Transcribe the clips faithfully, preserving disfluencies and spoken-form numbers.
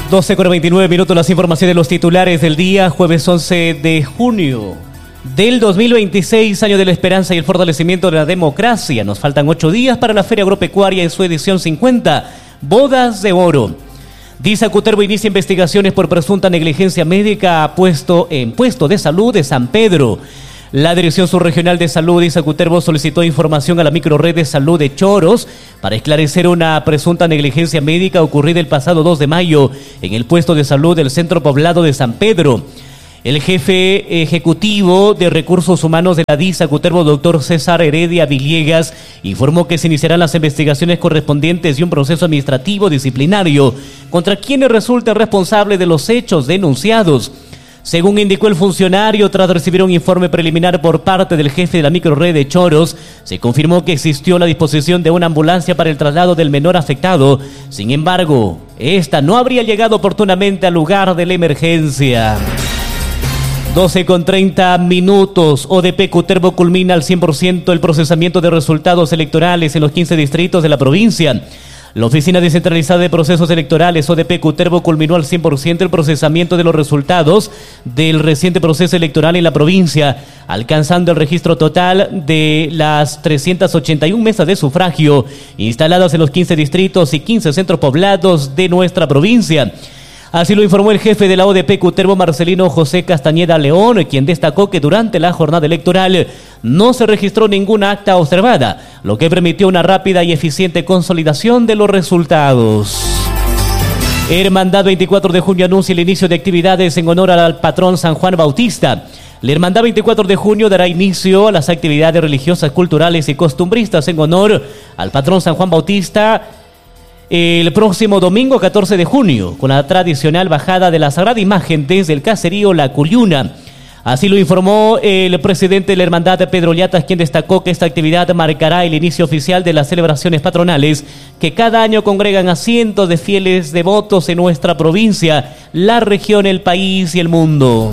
doce con veintinueve minutos, las informaciones de los titulares del día, jueves once de junio del dos mil veintiséis, año de la esperanza y el fortalecimiento de la democracia. Nos faltan ocho días para la Feria Agropecuaria en su edición cincuenta, Bodas de Oro. Disa Cutervo inicia investigaciones por presunta negligencia médica puesto en puesto de salud de San Pedro. La Dirección Subregional de Salud de Disa Cutervo solicitó información a la microred de salud de Choros para esclarecer una presunta negligencia médica ocurrida el pasado dos de mayo en el puesto de salud del centro poblado de San Pedro. El jefe ejecutivo de Recursos Humanos de la Disa Cutervo, doctor César Heredia Villegas, informó que se iniciarán las investigaciones correspondientes y un proceso administrativo disciplinario contra quienes resulten responsables de los hechos denunciados. Según indicó el funcionario, tras recibir un informe preliminar por parte del jefe de la microred de Choros, se confirmó que existió la disposición de una ambulancia para el traslado del menor afectado. Sin embargo, esta no habría llegado oportunamente al lugar de la emergencia. doce con treinta minutos. O D P Cutervo culmina al cien por ciento el procesamiento de resultados electorales en los quince distritos de la provincia. La Oficina Descentralizada de Procesos Electorales, O D P Cutervo, culminó al cien por ciento el procesamiento de los resultados del reciente proceso electoral en la provincia, alcanzando el registro total de las trescientas ochenta y una mesas de sufragio instaladas en los quince distritos y quince centros poblados de nuestra provincia. Así lo informó el jefe de la O D P Cutervo, Marcelino José Castañeda León, quien destacó que durante la jornada electoral no se registró ninguna acta observada, lo que permitió una rápida y eficiente consolidación de los resultados. Hermandad veinticuatro de junio anuncia el inicio de actividades en honor al patrón San Juan Bautista. La Hermandad veinticuatro de junio dará inicio a las actividades religiosas, culturales y costumbristas en honor al patrón San Juan Bautista el próximo domingo catorce de junio, con la tradicional bajada de la Sagrada Imagen desde el caserío La Curiuna. Así lo informó el presidente de la Hermandad, Pedro Llatas, quien destacó que esta actividad marcará el inicio oficial de las celebraciones patronales que cada año congregan a cientos de fieles devotos en nuestra provincia, la región, el país y el mundo.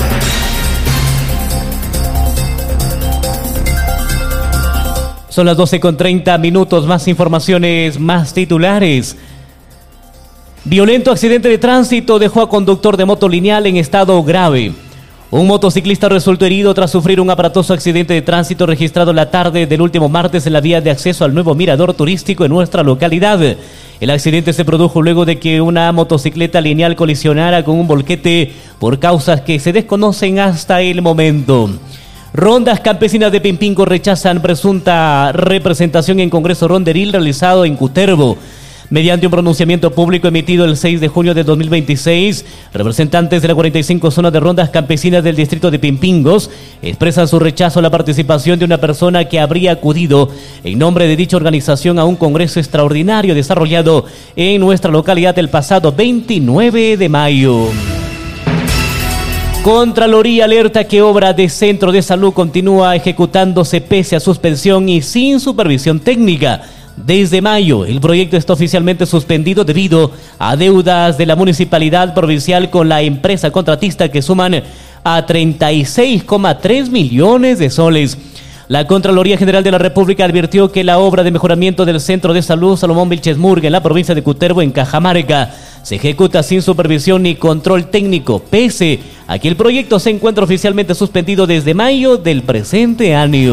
Son las doce con treinta minutos, más informaciones, más titulares. Violento accidente de tránsito dejó a conductor de moto lineal en estado grave. Un motociclista resultó herido tras sufrir un aparatoso accidente de tránsito registrado la tarde del último martes en la vía de acceso al nuevo mirador turístico en nuestra localidad. El accidente se produjo luego de que una motocicleta lineal colisionara con un volquete por causas que se desconocen hasta el momento. Rondas campesinas de Pimpingo rechazan presunta representación en Congreso Ronderil realizado en Cutervo. Mediante un pronunciamiento público emitido el seis de junio de dos mil veintiséis, representantes de la cuarenta y cinco zonas de rondas campesinas del distrito de Pimpingos expresan su rechazo a la participación de una persona que habría acudido en nombre de dicha organización a un congreso extraordinario desarrollado en nuestra localidad el pasado veintinueve de mayo. Contraloría alerta que obra de centro de salud continúa ejecutándose pese a suspensión y sin supervisión técnica. Desde mayo, el proyecto está oficialmente suspendido debido a deudas de la municipalidad provincial con la empresa contratista que suman a treinta y seis coma tres millones de soles. La Contraloría General de la República advirtió que la obra de mejoramiento del Centro de Salud Salomón Vilches Murga en la provincia de Cutervo, en Cajamarca, se ejecuta sin supervisión ni control técnico, pese a que el proyecto se encuentra oficialmente suspendido desde mayo del presente año.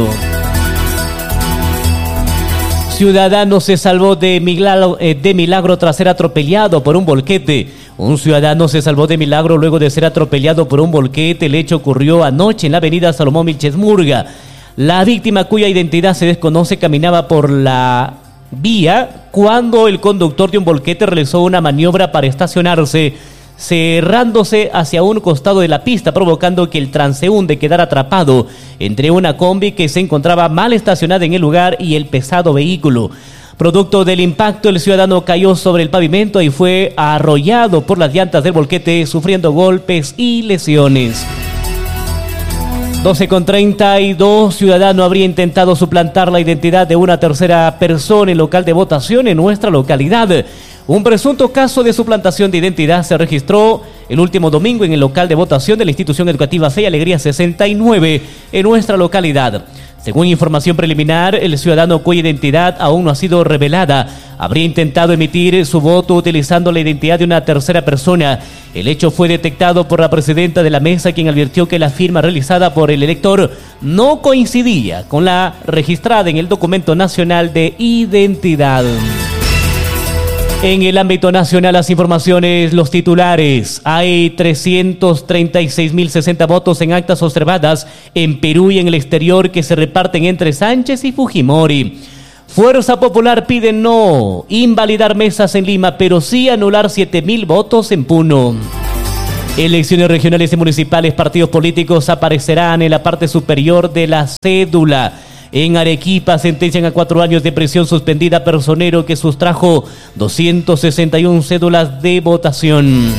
Ciudadano se salvó de milagro, eh, de milagro tras ser atropellado por un volquete. Un ciudadano se salvó de milagro luego de ser atropellado por un volquete. El hecho ocurrió anoche en la avenida Salomón Vilches Murga. La víctima, cuya identidad se desconoce, caminaba por la vía cuando el conductor de un volquete realizó una maniobra para estacionarse, cerrándose hacia un costado de la pista, provocando que el transeúnte quedara atrapado entre una combi que se encontraba mal estacionada en el lugar y el pesado vehículo. Producto del impacto, el ciudadano cayó sobre el pavimento y fue arrollado por las llantas del volquete, sufriendo golpes y lesiones. doce con treinta y dos, ciudadano habría intentado suplantar la identidad de una tercera persona en local de votación en nuestra localidad. Un presunto caso de suplantación de identidad se registró el último domingo en el local de votación de la institución educativa Fe y Alegría sesenta y nueve en nuestra localidad. Según información preliminar, el ciudadano cuya identidad aún no ha sido revelada habría intentado emitir su voto utilizando la identidad de una tercera persona. El hecho fue detectado por la presidenta de la mesa, quien advirtió que la firma realizada por el elector no coincidía con la registrada en el documento nacional de identidad. En el ámbito nacional, las informaciones, los titulares. Hay trescientos treinta y seis mil sesenta votos en actas observadas en Perú y en el exterior que se reparten entre Sánchez y Fujimori. Fuerza Popular pide no invalidar mesas en Lima, pero sí anular siete mil votos en Puno. Elecciones regionales y municipales, partidos políticos aparecerán en la parte superior de la cédula. En Arequipa sentencian a cuatro años de prisión suspendida a personero que sustrajo doscientas sesenta y una cédulas de votación.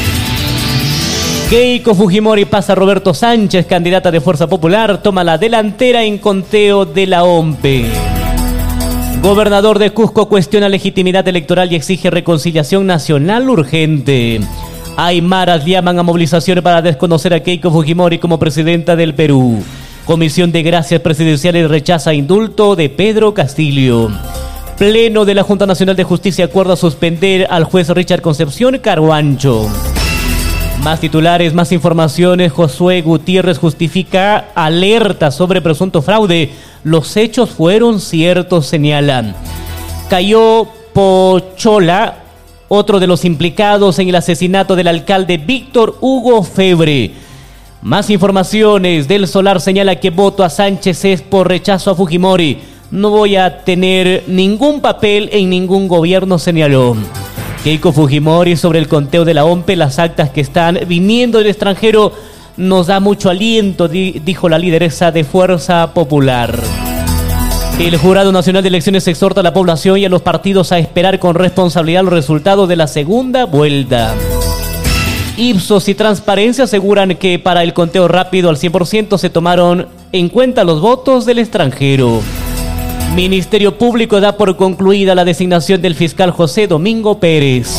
Keiko Fujimori pasa a Roberto Sánchez, candidata de Fuerza Popular, toma la delantera en conteo de la O M P E. Gobernador de Cusco cuestiona legitimidad electoral y exige reconciliación nacional urgente. Aymaras llaman a movilizaciones para desconocer a Keiko Fujimori como presidenta del Perú. Comisión de Gracias Presidenciales rechaza indulto de Pedro Castillo. Pleno de la Junta Nacional de Justicia acuerda suspender al juez Richard Concepción Carhuancho. Más titulares, más informaciones. Josué Gutiérrez justifica alerta sobre presunto fraude. Los hechos fueron ciertos, señalan. Cayó Pochola, otro de los implicados en el asesinato del alcalde Víctor Hugo Febre. Más informaciones. Del Solar señala que voto a Sánchez es por rechazo a Fujimori. No voy a tener ningún papel en ningún gobierno, señaló. Keiko Fujimori sobre el conteo de la O M P E, las actas que están viniendo del extranjero nos da mucho aliento, dijo la lideresa de Fuerza Popular. El Jurado Nacional de Elecciones exhorta a la población y a los partidos a esperar con responsabilidad los resultados de la segunda vuelta. Ipsos y Transparencia aseguran que para el conteo rápido al cien por ciento se tomaron en cuenta los votos del extranjero. Ministerio Público da por concluida la designación del fiscal José Domingo Pérez.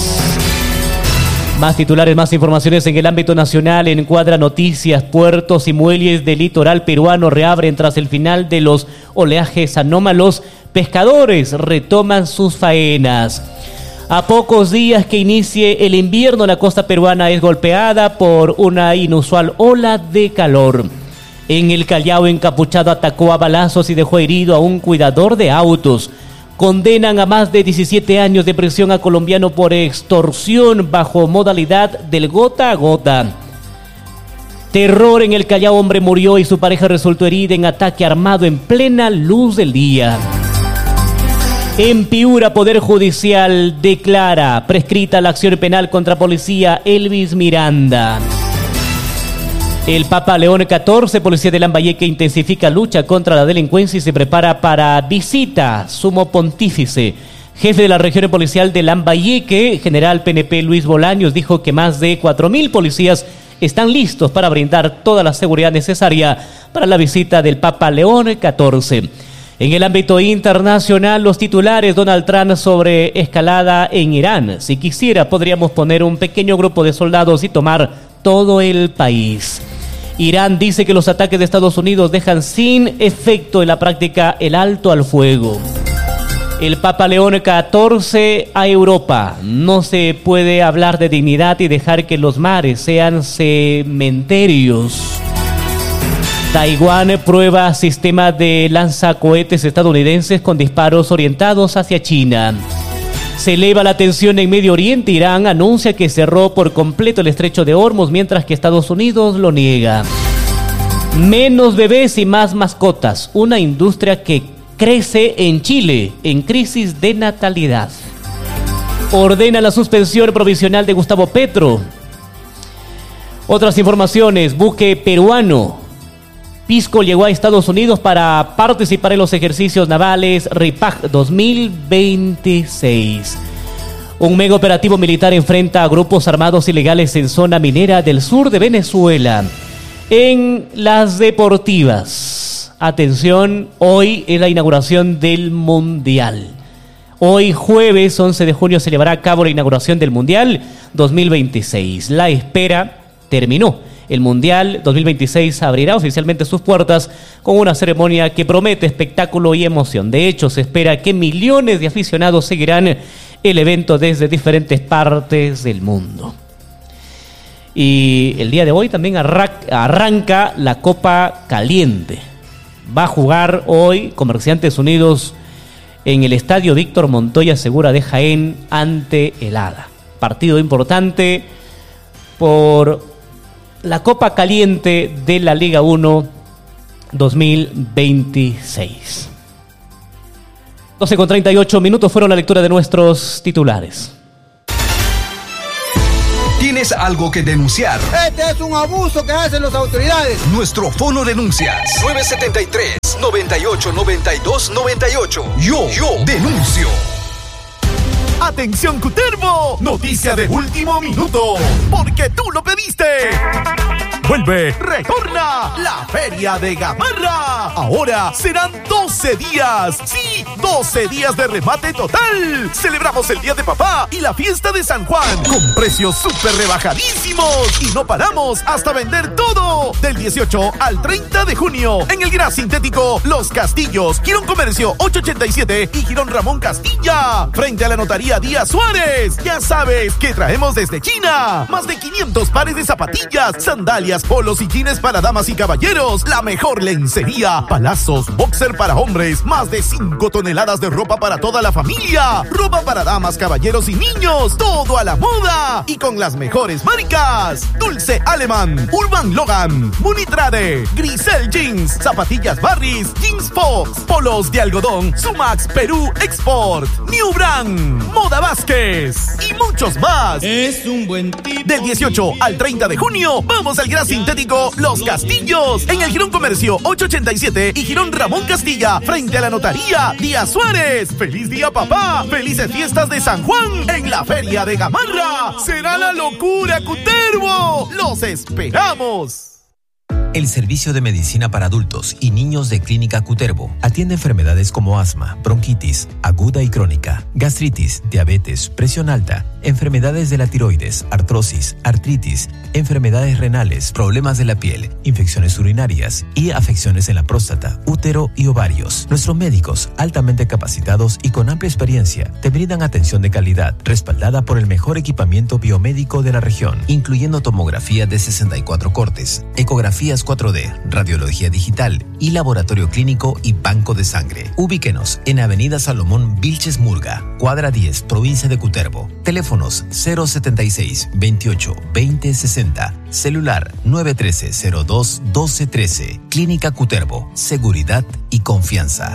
Más titulares, más informaciones en el ámbito nacional. Encuadra Noticias. Puertos y muelles del litoral peruano reabren tras el final de los oleajes anómalos. Pescadores retoman sus faenas. A pocos días que inicie el invierno, la costa peruana es golpeada por una inusual ola de calor. En el Callao, encapuchado atacó a balazos y dejó herido a un cuidador de autos. Condenan a más de diecisiete años de prisión a colombiano por extorsión bajo modalidad del gota a gota. Terror en el Callao, hombre murió y su pareja resultó herida en ataque armado en plena luz del día. En Piura, Poder Judicial declara prescrita la acción penal contra policía Elvis Miranda. El Papa León catorce, policía de Lambayeque, intensifica lucha contra la delincuencia y se prepara para visita. Sumo Pontífice. Jefe de la región policial de Lambayeque, general P N P Luis Bolaños, dijo que más de cuatro mil policías están listos para brindar toda la seguridad necesaria para la visita del Papa León catorce. En el ámbito internacional, los titulares. Donald Trump sobre escalada en Irán. Si quisiera, podríamos poner un pequeño grupo de soldados y tomar todo el país. Irán dice que los ataques de Estados Unidos dejan sin efecto en la práctica el alto al fuego. El Papa León catorce a Europa. No se puede hablar de dignidad y dejar que los mares sean cementerios. Taiwán prueba sistema de lanzacohetes estadounidenses con disparos orientados hacia China. Se eleva la tensión en Medio Oriente. Irán anuncia que cerró por completo el estrecho de Hormuz, mientras que Estados Unidos lo niega. Menos bebés y más mascotas. Una industria que crece en Chile en crisis de natalidad. Ordena la suspensión provisional de Gustavo Petro. Otras informaciones. Buque peruano Pisco llegó a Estados Unidos para participar en los ejercicios navales RIPAC dos mil veintiséis. Un mega operativo militar enfrenta a grupos armados ilegales en zona minera del sur de Venezuela. En las deportivas, atención, hoy es la inauguración del Mundial. Hoy jueves once de junio se llevará a cabo la inauguración del Mundial dos mil veintiséis. La espera terminó. El Mundial dos mil veintiséis abrirá oficialmente sus puertas con una ceremonia que promete espectáculo y emoción. De hecho, se espera que millones de aficionados seguirán el evento desde diferentes partes del mundo. Y el día de hoy también arranca la Copa Caliente. Va a jugar hoy Comerciantes Unidos en el Estadio Víctor Montoya Segura de Jaén ante el Hada. Partido importante por la Copa Caliente de la Liga uno dos mil veintiséis. doce con treinta y ocho minutos fueron la lectura de nuestros titulares. ¿Tienes algo que denunciar? Este es un abuso que hacen las autoridades. Nuestro fono denuncias nueve siete tres, nueve ocho, nueve dos, nueve ocho. Yo, yo denuncio. ¡Atención, Cutervo! Noticia de último minuto, porque tú lo pediste. Vuelve, retorna la Feria de Gamarra. Ahora serán doce días. Sí, doce días de remate total. Celebramos el Día de Papá y la fiesta de San Juan con precios súper rebajadísimos. Y no paramos hasta vender todo. Del dieciocho al treinta de junio en el Gras Sintético Los Castillos, Girón Comercio ocho ochenta y siete y Girón Ramón Castilla, frente a la Notaría Díaz Suárez. Ya sabes que traemos desde China más de quinientos pares de zapatillas, sandalias, polos y jeans para damas y caballeros, la mejor lencería, palazos, boxer para hombres, más de cinco toneladas de ropa para toda la familia, ropa para damas, caballeros y niños, todo a la moda y con las mejores marcas: Dulce Alemán, Urban Logan, Munitrade, Grisel Jeans, zapatillas Barris, Jeans Fox, polos de algodón, Sumax Perú Export, New Brand, Moda Vázquez y muchos más. Es un buen tipo. Del dieciocho al treinta de junio vamos al Gras Sintético Los Castillos en el Girón Comercio ocho ochenta y siete y Girón Ramón Castilla, frente a la Notaría Díaz Suárez. ¡Feliz día, papá! ¡Felices fiestas de San Juan en la Feria de Gamarra! ¡Será la locura, Cutervo! ¡Los esperamos! El Servicio de Medicina para Adultos y Niños de Clínica Cutervo atiende enfermedades como asma, bronquitis, aguda y crónica, gastritis, diabetes, presión alta, enfermedades de la tiroides, artrosis, artritis, enfermedades renales, problemas de la piel, infecciones urinarias y afecciones en la próstata, útero y ovarios. Nuestros médicos, altamente capacitados y con amplia experiencia, te brindan atención de calidad, respaldada por el mejor equipamiento biomédico de la región, incluyendo tomografía de sesenta y cuatro cortes, ecografías cuatro D, radiología digital y laboratorio clínico y banco de sangre. Ubíquenos en Avenida Salomón Vilches Murga, cuadra diez, provincia de Cutervo. Teléfonos cero setenta y seis, veintiocho, veinte, sesenta. Celular nueve uno tres, cero dos, doce, trece. Clínica Cutervo. Seguridad y confianza.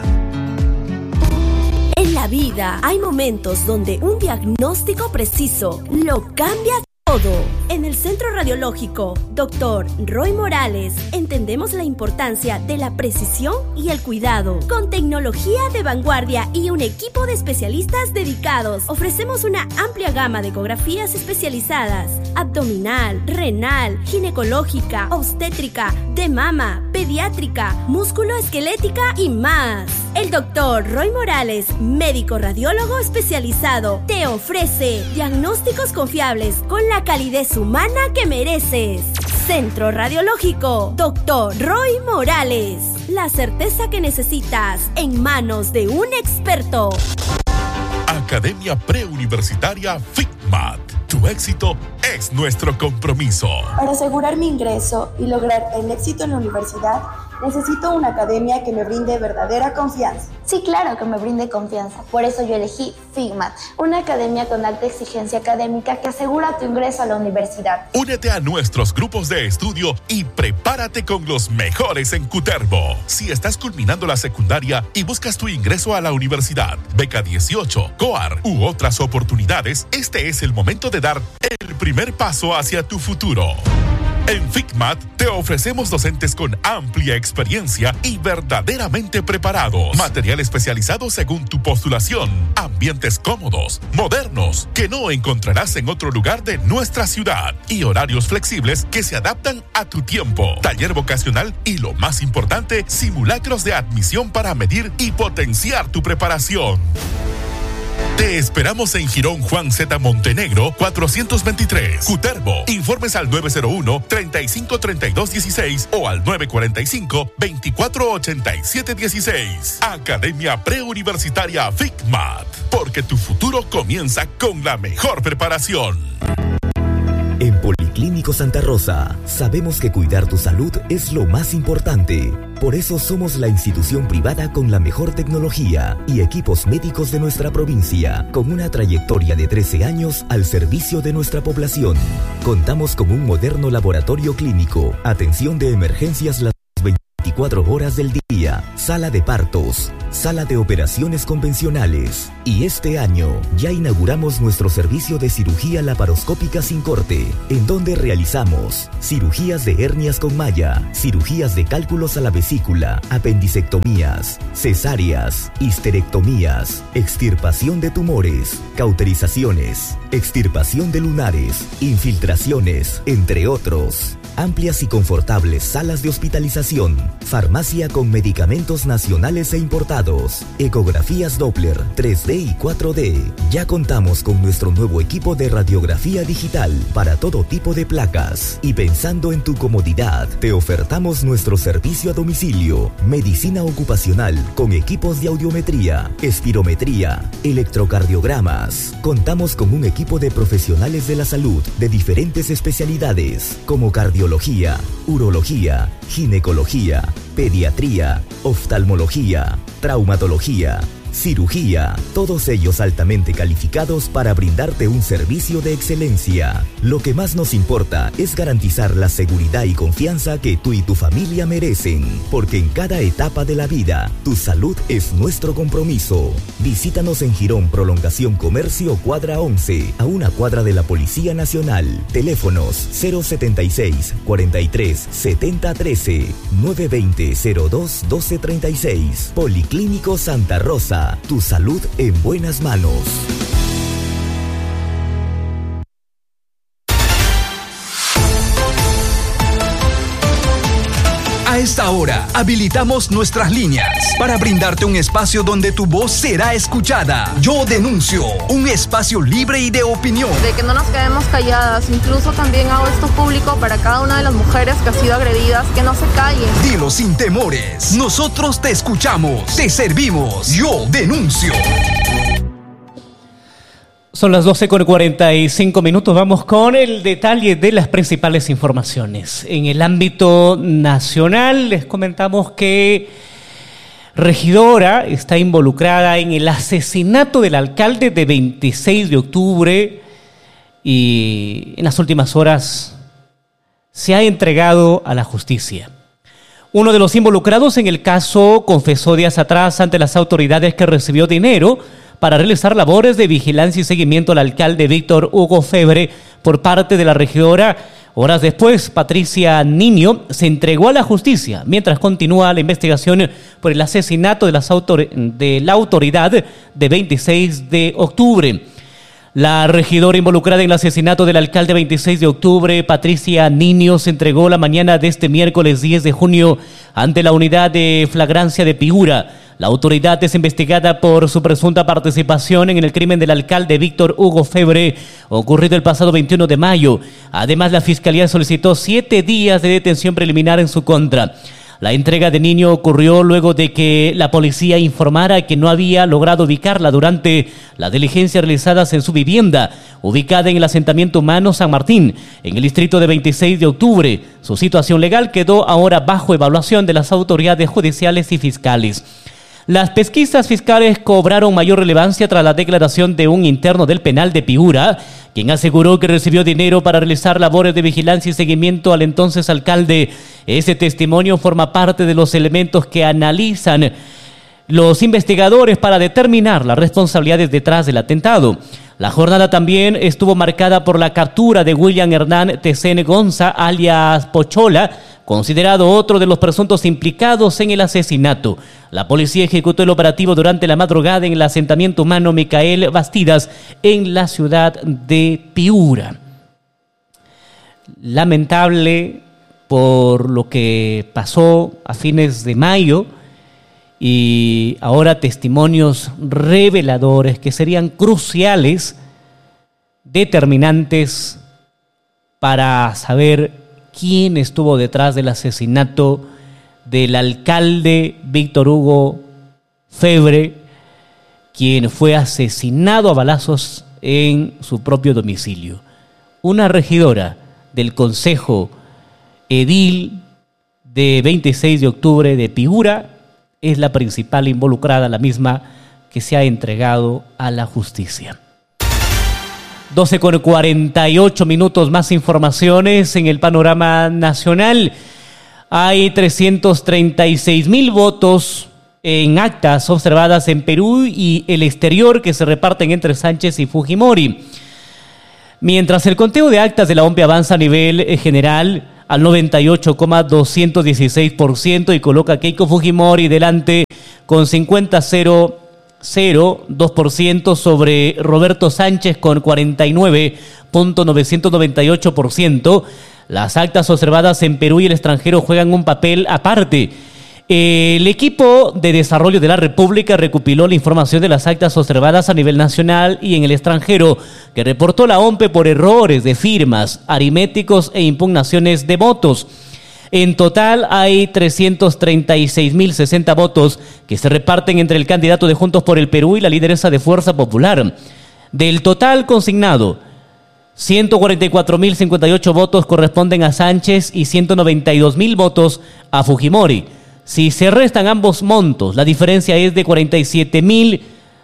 En la vida hay momentos donde un diagnóstico preciso lo cambia todo. En el Centro Radiológico doctor Roy Morales entendemos la importancia de la precisión y el cuidado. Con tecnología de vanguardia y un equipo de especialistas dedicados, ofrecemos una amplia gama de ecografías especializadas: abdominal, renal, ginecológica, obstétrica, de mama, pediátrica, músculo-esquelética y más. El doctor Roy Morales, médico radiólogo especializado, te ofrece diagnósticos confiables con la calidez humana que mereces. Centro Radiológico doctor Roy Morales. La certeza que necesitas en manos de un experto. Academia Preuniversitaria FICMAT. Tu éxito es nuestro compromiso. Para asegurar mi ingreso y lograr el éxito en la universidad, necesito una academia que me brinde verdadera confianza. Sí, claro que me brinde confianza. Por eso yo elegí FICMAT, una academia con alta exigencia académica que asegura tu ingreso a la universidad. Únete a nuestros grupos de estudio y prepárate con los mejores en Cutervo. Si estás culminando la secundaria y buscas tu ingreso a la universidad, beca dieciocho, COAR u otras oportunidades, este es el momento de dar el primer paso hacia tu futuro. En FICMAT te ofrecemos docentes con amplia experiencia y verdaderamente preparados. Material especializado según tu postulación. Ambientes cómodos, modernos, que no encontrarás en otro lugar de nuestra ciudad. Y horarios flexibles que se adaptan a tu tiempo. Taller vocacional y, lo más importante, simulacros de admisión para medir y potenciar tu preparación. Te esperamos en Girón Juan Z. Montenegro, cuatrocientos veintitrés, Cutervo. Informes al nueve cero uno, treinta y cinco, treinta y dos dieciséis o al nueve cuarenta y cinco, veinticuatro ochenta y siete dieciséis. Academia Preuniversitaria FICMAT, porque tu futuro comienza con la mejor preparación. En Policlínico Santa Rosa, sabemos que cuidar tu salud es lo más importante. Por eso somos la institución privada con la mejor tecnología y equipos médicos de nuestra provincia, con una trayectoria de trece años al servicio de nuestra población. Contamos con un moderno laboratorio clínico, atención de emergencias las veinticuatro horas del día, sala de partos, sala de operaciones convencionales. Y este año ya inauguramos nuestro servicio de cirugía laparoscópica sin corte, en donde realizamos cirugías de hernias con malla, cirugías de cálculos a la vesícula, apendicectomías, cesáreas, histerectomías, extirpación de tumores, cauterizaciones, extirpación de lunares, infiltraciones, entre otros. Amplias y confortables salas de hospitalización, farmacia con medicamentos nacionales e importados, ecografías Doppler, tres D y cuatro D. Ya contamos con nuestro nuevo equipo de radiografía digital para todo tipo de placas. Y pensando en tu comodidad, te ofertamos nuestro servicio a domicilio, medicina ocupacional con equipos de audiometría, espirometría, electrocardiogramas. Contamos con un equipo de profesionales de la salud de diferentes especialidades como cardiología, urología, ginecología, pediatría, oftalmología, traumatología, cirugía, todos ellos altamente calificados para brindarte un servicio de excelencia. Lo que más nos importa es garantizar la seguridad y confianza que tú y tu familia merecen, porque en cada etapa de la vida, tu salud es nuestro compromiso. Visítanos en Girón Prolongación Comercio Cuadra once, a una cuadra de la Policía Nacional. Teléfonos cero setenta y seis, cuarenta y tres, setenta, trece, nueve veinte, cero dos, doce treinta y seis. Policlínico Santa Rosa. Tu salud en buenas manos. A esta hora, habilitamos nuestras líneas para brindarte un espacio donde tu voz será escuchada. Yo denuncio, un espacio libre y de opinión. De que no nos quedemos calladas. Incluso también hago esto público para cada una de las mujeres que ha sido agredidas, que no se callen. Dilo sin temores. Nosotros te escuchamos, te servimos. Yo denuncio. Son las doce con cuarenta y cinco minutos. Vamos con el detalle de las principales informaciones. En el ámbito nacional les comentamos que regidora está involucrada en el asesinato del alcalde de veintiséis de octubre y en las últimas horas se ha entregado a la justicia. Uno de los involucrados en el caso confesó días atrás ante las autoridades que recibió dinero para realizar labores de vigilancia y seguimiento al alcalde Víctor Hugo Febre por parte de la regidora. Horas después, Patricia Niño se entregó a la justicia mientras continúa la investigación por el asesinato de, las autor- de la autoridad de veintiséis de octubre. La regidora involucrada en el asesinato del alcalde veintiséis de octubre, Patricia Niño, se entregó la mañana de este miércoles diez de junio ante la unidad de flagrancia de Piura. La autoridad es investigada por su presunta participación en el crimen del alcalde Víctor Hugo Febre, ocurrido el pasado veintiuno de mayo. Además, la Fiscalía solicitó siete días de detención preliminar en su contra. La entrega de Niño ocurrió luego de que la policía informara que no había logrado ubicarla durante las diligencias realizadas en su vivienda, ubicada en el asentamiento humano San Martín, en el distrito de veintiséis de octubre. Su situación legal quedó ahora bajo evaluación de las autoridades judiciales y fiscales. Las pesquisas fiscales cobraron mayor relevancia tras la declaración de un interno del penal de Piura, quien aseguró que recibió dinero para realizar labores de vigilancia y seguimiento al entonces alcalde. Ese testimonio forma parte de los elementos que analizan los investigadores para determinar las responsabilidades detrás del atentado. La jornada también estuvo marcada por la captura de William Hernán Tecene Gonza, alias Pochola, considerado otro de los presuntos implicados en el asesinato. La policía ejecutó el operativo durante la madrugada en el asentamiento humano Micael Bastidas, en la ciudad de Piura. Lamentable por lo que pasó a fines de mayo y ahora testimonios reveladores que serían cruciales, determinantes para saber quién estuvo detrás del asesinato del alcalde Víctor Hugo Febre, quien fue asesinado a balazos en su propio domicilio. Una regidora del Consejo Edil de veintiséis de octubre de Piura es la principal involucrada, la misma que se ha entregado a la justicia. doce con cuarenta y ocho minutos, más informaciones en el panorama nacional. Hay trescientos treinta y seis mil votos en actas observadas en Perú y el exterior que se reparten entre Sánchez y Fujimori. Mientras el conteo de actas de la O M P E avanza a nivel general al noventa y ocho coma doscientos dieciséis por ciento y coloca a Keiko Fujimori delante con cincuenta coma cero cero dos por ciento sobre Roberto Sánchez con cuarenta y nueve coma novecientos noventa y ocho por ciento. Las actas observadas en Perú y el extranjero juegan un papel aparte. El equipo de desarrollo de la República recopiló la información de las actas observadas a nivel nacional y en el extranjero, que reportó la O M P E por errores de firmas, aritméticos e impugnaciones de votos. En total hay trescientos treinta y seis mil sesenta votos que se reparten entre el candidato de Juntos por el Perú y la lideresa de Fuerza Popular. Del total consignado, ciento cuarenta y cuatro mil cincuenta y ocho votos corresponden a Sánchez y ciento noventa y dos mil votos a Fujimori. Si se restan ambos montos, la diferencia es de cuarenta y siete mil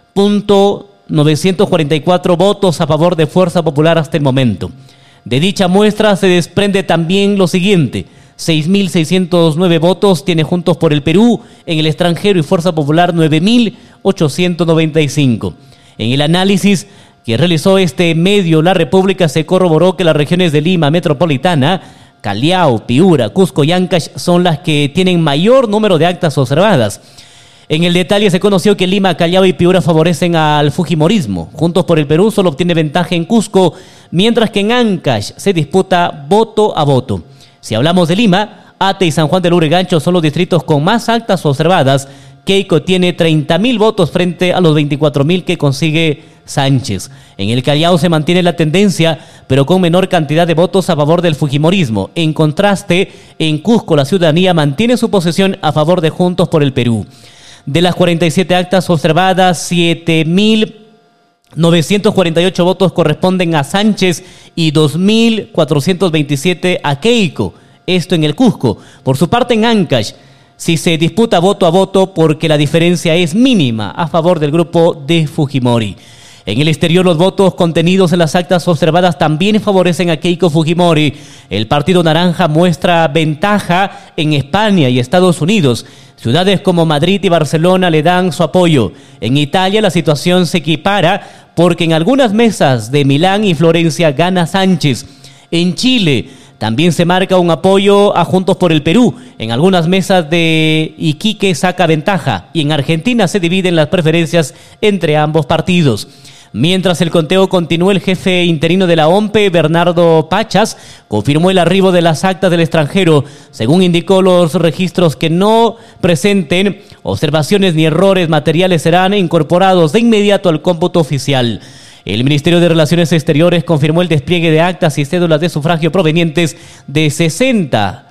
novecientos cuarenta y cuatro votos a favor de Fuerza Popular hasta el momento. De dicha muestra se desprende también lo siguiente: seis mil seiscientos nueve votos tiene Juntos por el Perú en el extranjero y Fuerza Popular nueve mil ochocientos noventa y cinco. En el análisis que realizó este medio La República se corroboró que las regiones de Lima Metropolitana, Callao, Piura, Cusco y Ancash son las que tienen mayor número de actas observadas. En el detalle se conoció que Lima, Callao y Piura favorecen al fujimorismo. Juntos por el Perú solo obtiene ventaja en Cusco, mientras que en Ancash se disputa voto a voto. Si hablamos de Lima, Ate y San Juan del Lurigancho son los distritos con más actas observadas. Keiko tiene treinta mil votos frente a los veinticuatro mil que consigue Sánchez. En el Callao se mantiene la tendencia, pero con menor cantidad de votos a favor del fujimorismo. En contraste, en Cusco la ciudadanía mantiene su posición a favor de Juntos por el Perú. De las cuarenta y siete actas observadas, siete mil novecientos cuarenta y ocho votos corresponden a Sánchez y dos mil cuatrocientos veintisiete a Keiko. Esto en el Cusco. Por su parte, en Ancash, si se disputa voto a voto porque la diferencia es mínima a favor del grupo de Fujimori. En el exterior, los votos contenidos en las actas observadas también favorecen a Keiko Fujimori. El Partido Naranja muestra ventaja en España y Estados Unidos. Ciudades como Madrid y Barcelona le dan su apoyo. En Italia la situación se equipara porque en algunas mesas de Milán y Florencia gana Sánchez. En Chile también se marca un apoyo a Juntos por el Perú. En algunas mesas de Iquique saca ventaja. Y en Argentina se dividen las preferencias entre ambos partidos. Mientras el conteo continúa, el jefe interino de la O M P E, Bernardo Pachas, confirmó el arribo de las actas del extranjero. Según indicó, los registros que no presenten observaciones ni errores materiales serán incorporados de inmediato al cómputo oficial. El Ministerio de Relaciones Exteriores confirmó el despliegue de actas y cédulas de sufragio provenientes de sesenta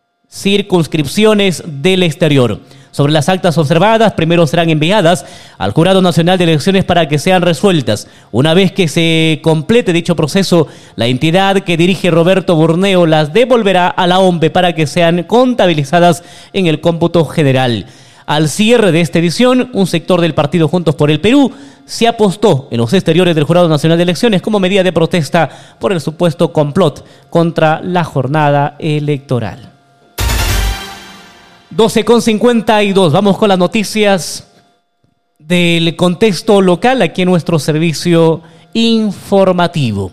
circunscripciones del exterior. Sobre las actas observadas, primero serán enviadas al Jurado Nacional de Elecciones para que sean resueltas. Una vez que se complete dicho proceso, la entidad que dirige Roberto Burneo las devolverá a la O M P E para que sean contabilizadas en el cómputo general. Al cierre de esta edición, un sector del partido Juntos por el Perú se apostó en los exteriores del Jurado Nacional de Elecciones como medida de protesta por el supuesto complot contra la jornada electoral. doce con cincuenta y dos. Vamos con las noticias del contexto local aquí en nuestro servicio informativo.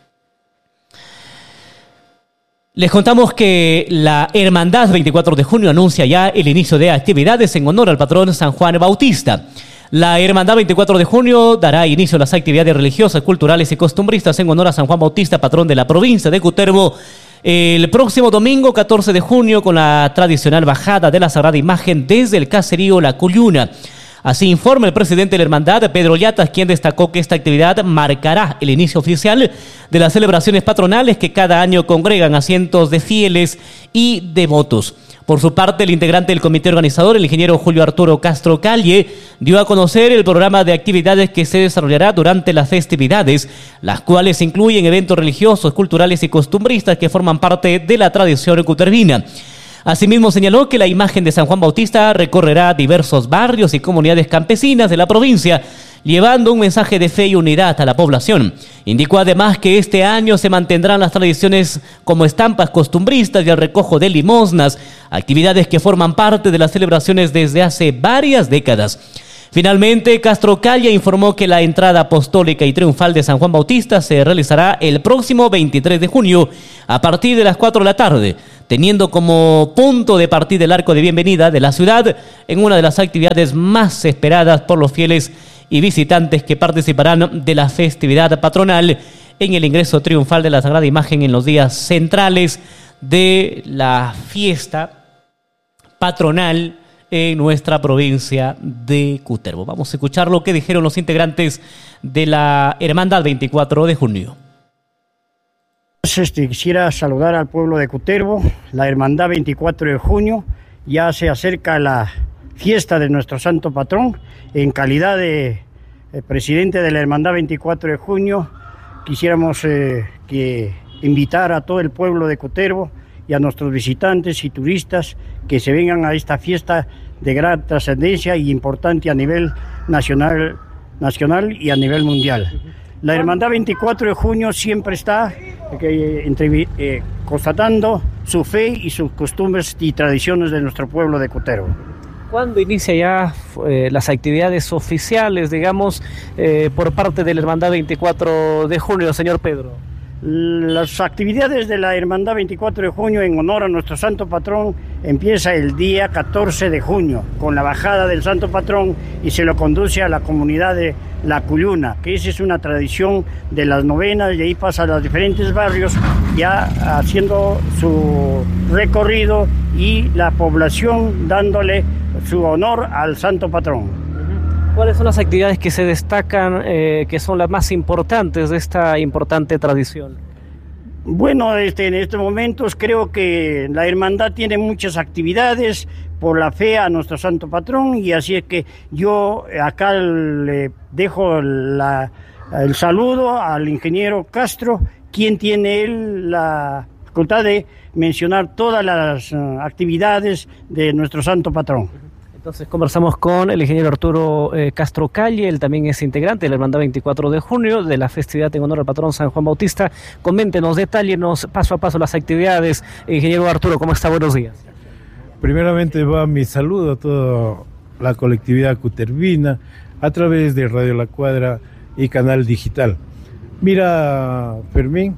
Les contamos que la Hermandad veinticuatro de junio anuncia ya el inicio de actividades en honor al patrón San Juan Bautista. La Hermandad veinticuatro de junio dará inicio a las actividades religiosas, culturales y costumbristas en honor a San Juan Bautista, patrón de la provincia de Cutervo, el próximo domingo catorce de junio con la tradicional bajada de la Sagrada Imagen desde el caserío La Cuyuna. Así informa el presidente de la Hermandad, Pedro Llatas, quien destacó que esta actividad marcará el inicio oficial de las celebraciones patronales que cada año congregan a cientos de fieles y devotos. Por su parte, el integrante del comité organizador, el ingeniero Julio Arturo Castro Calle, dio a conocer el programa de actividades que se desarrollará durante las festividades, las cuales incluyen eventos religiosos, culturales y costumbristas que forman parte de la tradición cutervina. Asimismo, señaló que la imagen de San Juan Bautista recorrerá diversos barrios y comunidades campesinas de la provincia, llevando un mensaje de fe y unidad a la población. Indicó además que este año se mantendrán las tradiciones como estampas costumbristas y el recojo de limosnas, actividades que forman parte de las celebraciones desde hace varias décadas. Finalmente, Castro Calle informó que la entrada apostólica y triunfal de San Juan Bautista se realizará el próximo veintitrés de junio a partir de las cuatro de la tarde, teniendo como punto de partida el arco de bienvenida de la ciudad en una de las actividades más esperadas por los fieles y visitantes que participarán de la festividad patronal en el ingreso triunfal de la Sagrada Imagen en los días centrales de la fiesta patronal en nuestra provincia de Cutervo. Vamos a escuchar lo que dijeron los integrantes de la Hermandad veinticuatro de junio. Este, quisiera saludar al pueblo de Cutervo. La Hermandad veinticuatro de junio, ya se acerca la fiesta de nuestro santo patrón. En calidad de eh, presidente de la Hermandad veinticuatro de junio, quisiéramos eh, que invitar a todo el pueblo de Cutervo y a nuestros visitantes y turistas que se vengan a esta fiesta de gran trascendencia y importante a nivel nacional, nacional y a nivel mundial. La Hermandad veinticuatro de junio siempre está eh, entre, eh, constatando su fe y sus costumbres y tradiciones de nuestro pueblo de Cutervo. ¿Cuándo inicia ya eh, las actividades oficiales, digamos, eh, por parte de la Hermandad veinticuatro de junio, señor Pedro? Las actividades de la Hermandad veinticuatro de junio en honor a nuestro santo patrón empieza el día catorce de junio con la bajada del santo patrón y se lo conduce a la comunidad de La Cuyuna, que esa es una tradición de las novenas, y ahí pasa a los diferentes barrios ya haciendo su recorrido y la población dándole su honor al santo patrón. ¿Cuáles son las actividades que se destacan, eh, que son las más importantes de esta importante tradición? Bueno, este, en estos momentos creo que la hermandad tiene muchas actividades por la fe a nuestro santo patrón, y así es que yo acá le dejo la, el saludo al ingeniero Castro, quien tiene él la facultad de mencionar todas las uh, actividades de nuestro santo patrón. Entonces conversamos con el ingeniero Arturo eh, Castro Calle, él también es integrante de la Hermandad veinticuatro de junio de la festividad en honor al patrón San Juan Bautista. Coméntenos, detállenos paso a paso las actividades. Ingeniero Arturo, ¿cómo está? Buenos días. Primeramente va mi saludo a toda la colectividad cutervina a través de Radio La Cuadra y Canal Digital. Mira, Fermín,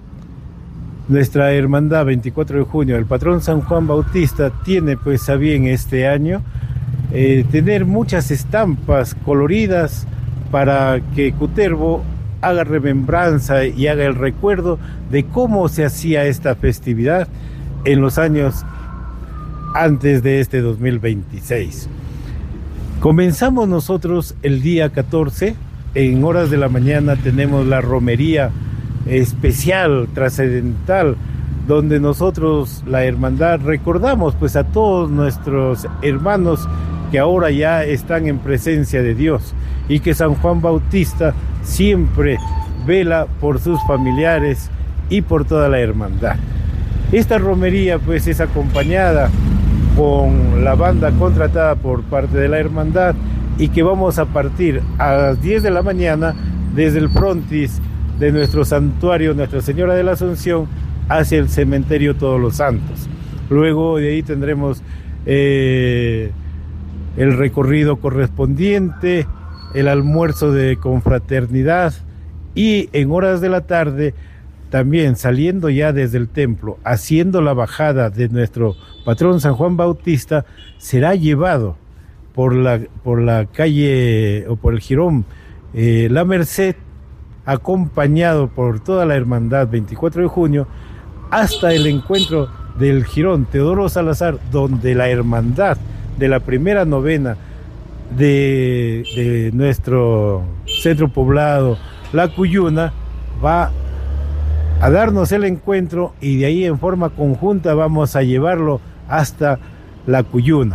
nuestra Hermandad veinticuatro de junio, el patrón San Juan Bautista, tiene pues a bien este año Eh, tener muchas estampas coloridas para que Cutervo haga remembranza y haga el recuerdo de cómo se hacía esta festividad en los años antes de este dos mil veintiséis. Comenzamos nosotros el día catorce, en horas de la mañana tenemos la romería especial, trascendental, donde nosotros, la hermandad, recordamos pues a todos nuestros hermanos que ahora ya están en presencia de Dios, y que San Juan Bautista siempre vela por sus familiares y por toda la hermandad. Esta romería pues es acompañada con la banda contratada por parte de la hermandad, y que vamos a partir a las diez de la mañana desde el frontis de nuestro santuario Nuestra Señora de la Asunción hacia el cementerio Todos los Santos. Luego de ahí tendremos eh, el recorrido correspondiente, el almuerzo de confraternidad, y en horas de la tarde también saliendo ya desde el templo, haciendo la bajada de nuestro patrón San Juan Bautista, será llevado por la, por la calle o por el jirón eh, La Merced, acompañado por toda la hermandad veinticuatro de junio, hasta el encuentro del Jirón Teodoro Salazar, donde la hermandad de la primera novena de, de nuestro centro poblado, La Cuyuna, va a darnos el encuentro, y de ahí en forma conjunta vamos a llevarlo hasta La Cuyuna.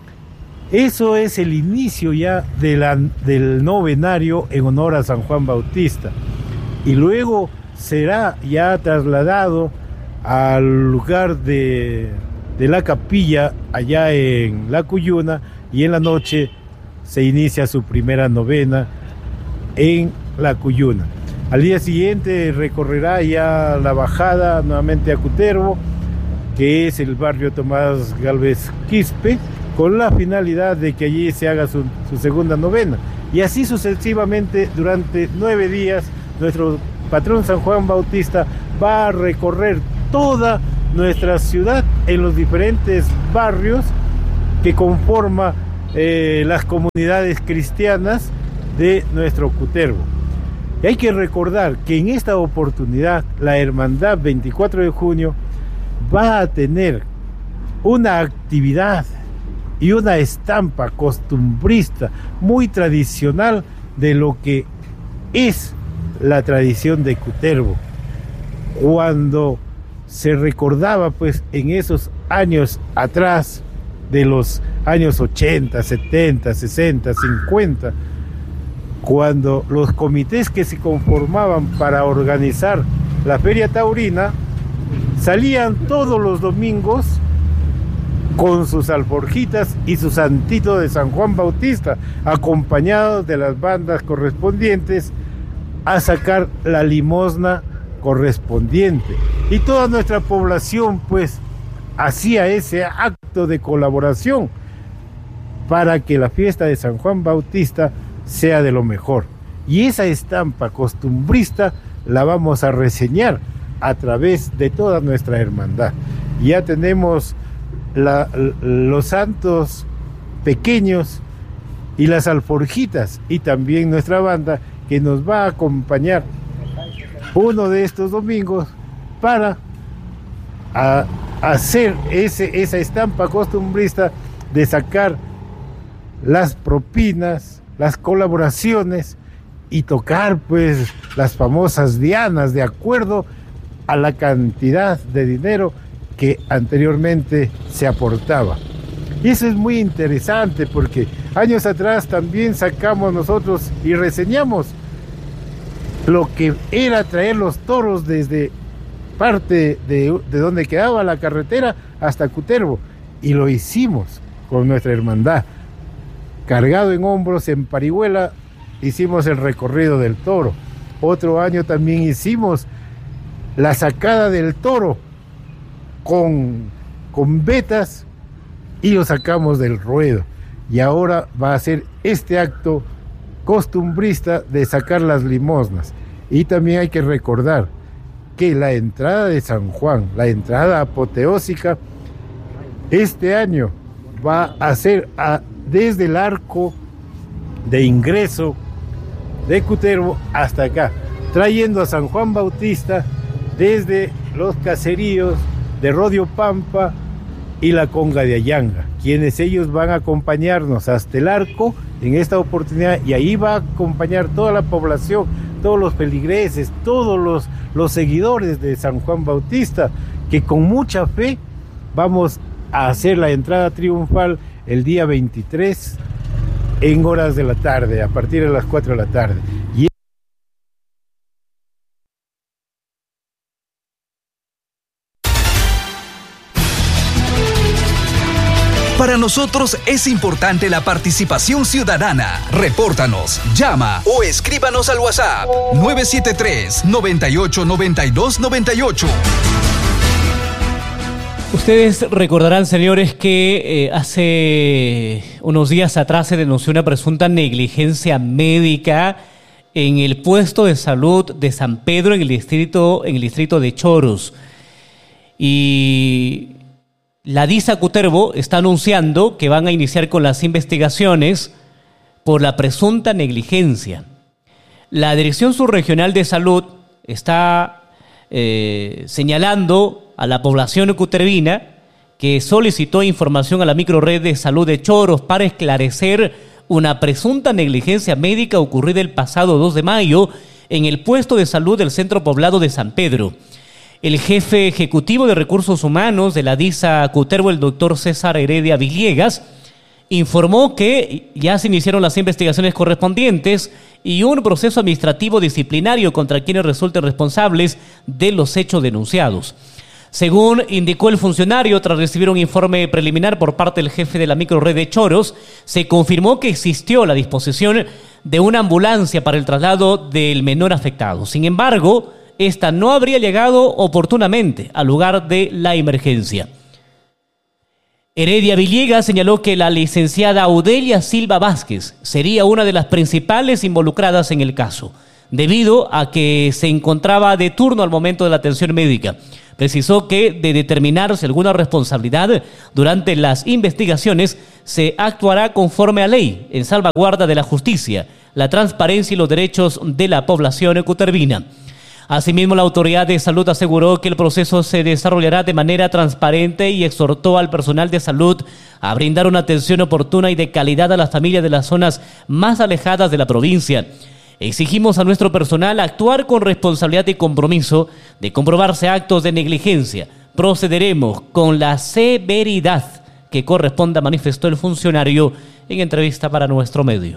Eso es el inicio ya de la, del novenario en honor a San Juan Bautista, y luego será ya trasladado al lugar de, de la capilla allá en La Cuyuna, y en la noche se inicia su primera novena en La Cuyuna. Al día siguiente recorrerá ya la bajada nuevamente a Cutervo, que es el barrio Tomás Gálvez Quispe, con la finalidad de que allí se haga su, su segunda novena. Y así sucesivamente durante nueve días, nuestro patrón San Juan Bautista va a recorrer toda nuestra ciudad en los diferentes barrios que conforman eh, las comunidades cristianas de nuestro Cutervo. Y hay que recordar que en esta oportunidad la Hermandad veinticuatro de junio va a tener una actividad y una estampa costumbrista muy tradicional de lo que es la tradición de Cutervo. Cuando se recordaba pues en esos años atrás, de los años ochenta, setenta, sesenta, cincuenta, cuando los comités que se conformaban para organizar la Feria Taurina salían todos los domingos con sus alforjitas y su santito de San Juan Bautista, acompañados de las bandas correspondientes, a sacar la limosna correspondiente. Y toda nuestra población pues hacía ese acto de colaboración para que la fiesta de San Juan Bautista sea de lo mejor. Y esa estampa costumbrista la vamos a reseñar a través de toda nuestra hermandad. Ya tenemos la, los santos pequeños y las alforjitas, y también nuestra banda que nos va a acompañar uno de estos domingos para a, hacer ese, esa estampa costumbrista de sacar las propinas, las colaboraciones y tocar pues las famosas dianas de acuerdo a la cantidad de dinero que anteriormente se aportaba. Y eso es muy interesante porque años atrás también sacamos nosotros y reseñamos lo que era traer los toros desde parte de, de donde quedaba la carretera hasta Cutervo, y lo hicimos con nuestra hermandad. Cargado en hombros, en parihuela, hicimos el recorrido del toro. Otro año también hicimos la sacada del toro con, con vetas y lo sacamos del ruedo. Y ahora va a ser este acto costumbrista de sacar las limosnas. Y también hay que recordar que la entrada de San Juan, la entrada apoteósica, este año va a ser a, desde el arco de ingreso de Cutervo hasta acá, trayendo a San Juan Bautista desde los caseríos de Rodio Pampa y la Conga de Ayanga, quienes ellos van a acompañarnos hasta el arco en esta oportunidad, y ahí va a acompañar toda la población, todos los feligreses, todos los, los seguidores de San Juan Bautista, que con mucha fe vamos a hacer la entrada triunfal el día veintitrés en horas de la tarde, a partir de las cuatro de la tarde. Y para nosotros es importante la participación ciudadana. Repórtanos, llama o escríbanos al WhatsApp nueve siete tres, noventa y ocho, noventa y dos, noventa y ocho. Ustedes recordarán, señores, que eh, hace unos días atrás se denunció una presunta negligencia médica en el puesto de salud de San Pedro en el distrito, en el distrito de Choros. Y la DISA Cutervo está anunciando que van a iniciar con las investigaciones por la presunta negligencia. La Dirección Subregional de Salud está eh, señalando a la población cutervina que solicitó información a la microred de salud de Choros para esclarecer una presunta negligencia médica ocurrida el pasado dos de mayo en el puesto de salud del centro poblado de San Pedro. El jefe ejecutivo de recursos humanos de la DISA Cutervo, el doctor César Heredia Villegas, informó que ya se iniciaron las investigaciones correspondientes y un proceso administrativo disciplinario contra quienes resulten responsables de los hechos denunciados. Según indicó el funcionario, tras recibir un informe preliminar por parte del jefe de la microred de Choros, se confirmó que existió la disposición de una ambulancia para el traslado del menor afectado. Sin embargo, esta no habría llegado oportunamente al lugar de la emergencia. Heredia Villegas señaló que la licenciada Audelia Silva Vázquez sería una de las principales involucradas en el caso, debido a que se encontraba de turno al momento de la atención médica. Precisó que, de determinarse alguna responsabilidad durante las investigaciones, se actuará conforme a ley, en salvaguarda de la justicia, la transparencia y los derechos de la población cutervina. Asimismo, la Autoridad de Salud aseguró que el proceso se desarrollará de manera transparente y exhortó al personal de salud a brindar una atención oportuna y de calidad a las familias de las zonas más alejadas de la provincia. Exigimos a nuestro personal actuar con responsabilidad y compromiso. De comprobarse actos de negligencia, procederemos con la severidad que corresponda, manifestó el funcionario en entrevista para nuestro medio.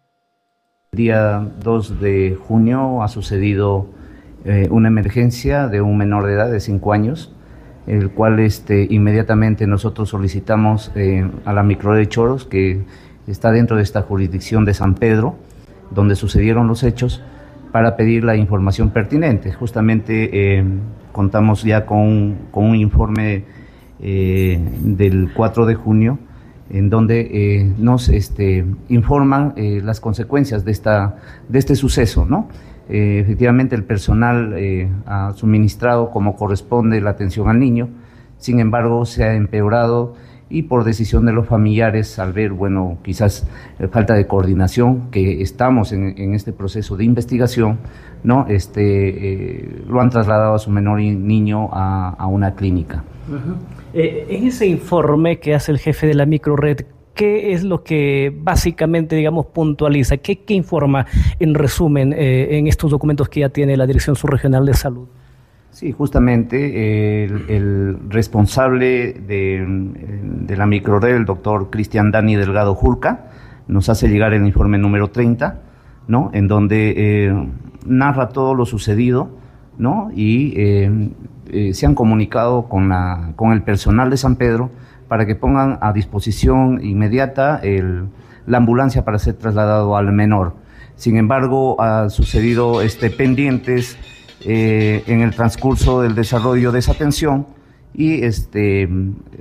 El día dos de junio ha sucedido eh, una emergencia de un menor de edad de cinco años, el cual este, inmediatamente nosotros solicitamos eh, a la microred de Choros, que está dentro de esta jurisdicción de San Pedro, donde sucedieron los hechos, para pedir la información pertinente. Justamente eh, contamos ya con, con un informe eh, del cuatro de junio, en donde eh, nos este, informan eh, las consecuencias de, esta, de este suceso, ¿no? Eh, efectivamente, el personal eh, ha suministrado como corresponde la atención al niño, sin embargo, se ha empeorado y por decisión de los familiares, al ver, bueno, quizás eh, falta de coordinación, que estamos en, en este proceso de investigación, ¿no? Este, eh, lo han trasladado a su menor niño a, a una clínica. Uh-huh. eh, en ese informe que hace el jefe de la microred, ¿qué es lo que básicamente, digamos, puntualiza? ¿Qué, qué informa, en resumen, eh, en estos documentos que ya tiene la Dirección Subregional de Salud? Sí, justamente eh, el, el responsable de, de la microred, el doctor Cristian Dani Delgado Julca, nos hace llegar el informe número treinta, ¿no? En donde eh, narra todo lo sucedido, ¿no? Y eh, eh, se han comunicado con, la, con el personal de San Pedro para que pongan a disposición inmediata el, la ambulancia para ser trasladado al menor. Sin embargo, ha sucedido este, pendientes Eh, en el transcurso del desarrollo de esa atención y este, eh,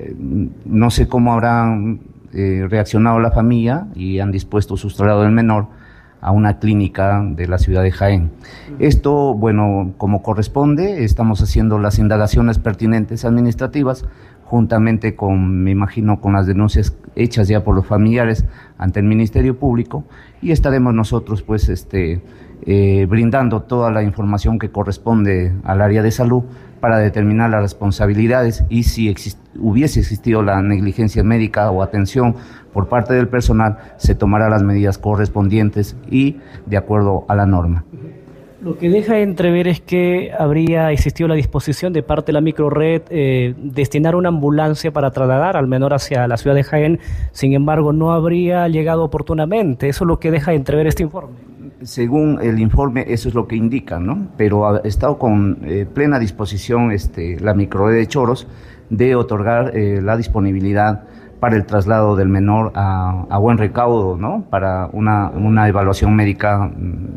no sé cómo habrán eh, reaccionado la familia y han dispuesto su traslado del menor a una clínica de la ciudad de Jaén. Esto, bueno, como corresponde, estamos haciendo las indagaciones pertinentes administrativas juntamente con, me imagino, con las denuncias hechas ya por los familiares ante el Ministerio Público, y estaremos nosotros pues este eh, brindando toda la información que corresponde al área de salud para determinar las responsabilidades y si exist- hubiese existido la negligencia médica o atención por parte del personal, se tomará las medidas correspondientes y de acuerdo a la norma. Lo que deja entrever es que habría existido la disposición de parte de la microred eh, destinar una ambulancia para trasladar al menor hacia la ciudad de Jaén, sin embargo no habría llegado oportunamente. Eso es lo que deja entrever este informe. Según el informe, eso es lo que indica, ¿no? Pero ha estado con eh, plena disposición este, la microred de Choros de otorgar eh, la disponibilidad para el traslado del menor a, a buen recaudo, ¿no? Para una, una evaluación médica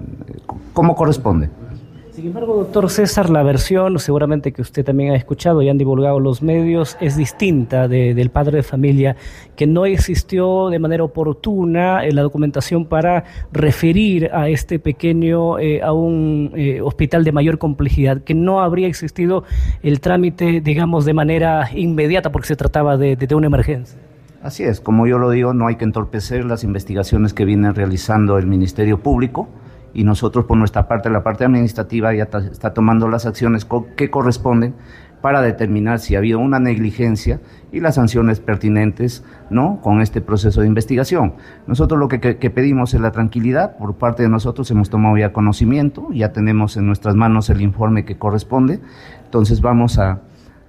como corresponde. Sin embargo, doctor César, la versión seguramente que usted también ha escuchado y han divulgado los medios es distinta de, del padre de familia, que no existió de manera oportuna en la documentación para referir a este pequeño eh, a un eh, hospital de mayor complejidad, que no habría existido el trámite, digamos, de manera inmediata porque se trataba de, de, de una emergencia. Así es, como yo lo digo, no hay que entorpecer las investigaciones que viene realizando el Ministerio Público y nosotros por nuestra parte, la parte administrativa, ya está tomando las acciones que corresponden para determinar si ha habido una negligencia y las sanciones pertinentes, ¿no?, con este proceso de investigación. Nosotros lo que, que, que pedimos es la tranquilidad. Por parte de nosotros hemos tomado ya conocimiento, ya tenemos en nuestras manos el informe que corresponde, entonces vamos a,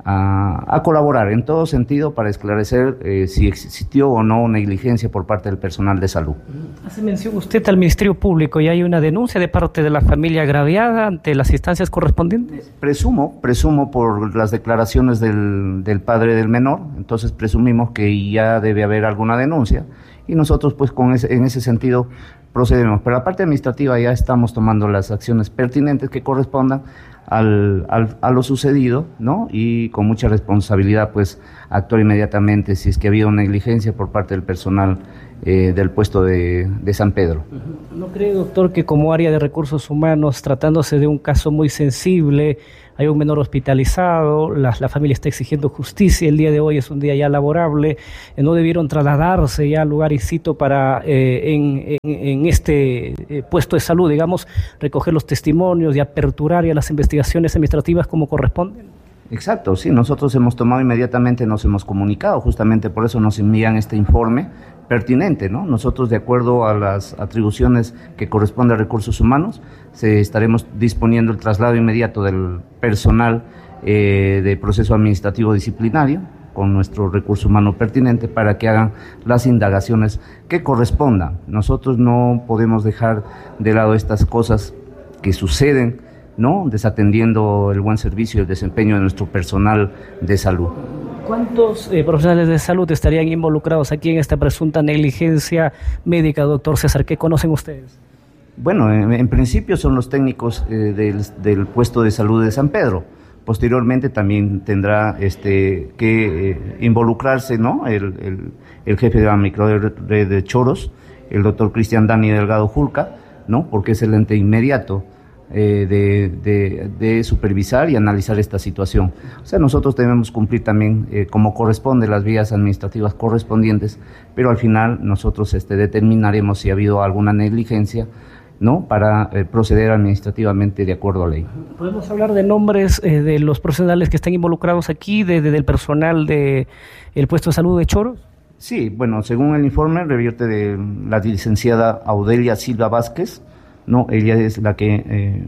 a, a colaborar en todo sentido para esclarecer eh, si existió o no negligencia por parte del personal de salud. Hace mención usted al Ministerio Público y hay una denuncia de parte de la familia agraviada ante las instancias correspondientes. Presumo, presumo por las declaraciones del, del padre del menor, entonces presumimos que ya debe haber alguna denuncia y nosotros pues con ese, en ese sentido procedemos. Pero la parte administrativa ya estamos tomando las acciones pertinentes que correspondan Al, al, a lo sucedido, ¿no? Y con mucha responsabilidad, pues, actuar inmediatamente si es que ha habido negligencia por parte del personal eh, del puesto de, de San Pedro. ¿No cree, doctor, que como área de recursos humanos, tratándose de un caso muy sensible, hay un menor hospitalizado, la, la familia está exigiendo justicia, el día de hoy es un día ya laborable, eh, no debieron trasladarse ya al lugar y sitio para, eh, en, en, en este eh, puesto de salud, digamos, recoger los testimonios y aperturar ya las investigaciones administrativas como corresponden? Exacto, sí, nosotros hemos tomado inmediatamente, nos hemos comunicado, justamente por eso nos envían este informe pertinente, ¿no? Nosotros, de acuerdo a las atribuciones que corresponden a recursos humanos, se estaremos disponiendo el traslado inmediato del personal eh, de proceso administrativo disciplinario con nuestro recurso humano pertinente para que hagan las indagaciones que correspondan. Nosotros no podemos dejar de lado estas cosas que suceden, ¿no?, desatendiendo el buen servicio y el desempeño de nuestro personal de salud. ¿Cuántos eh, profesionales de salud estarían involucrados aquí en esta presunta negligencia médica, doctor César? ¿Qué conocen ustedes? Bueno, en, en principio son los técnicos eh, del, del puesto de salud de San Pedro. Posteriormente también tendrá este, que eh, involucrarse, ¿no?, el, el, el jefe de la microred de Choros, el doctor Cristian Dani Delgado Julca, ¿no?, porque es el ente inmediato Eh, de, de, de supervisar y analizar esta situación. O sea, nosotros debemos cumplir también eh, como corresponde las vías administrativas correspondientes, pero al final nosotros este, determinaremos si ha habido alguna negligencia, ¿no?, para eh, proceder administrativamente de acuerdo a ley. ¿Podemos hablar de nombres eh, de los profesionales que están involucrados aquí, de, de, del personal del de puesto de salud de Choros? Sí, bueno, según el informe revierte de la licenciada Audelia Silva Vázquez, no, ella es la que eh,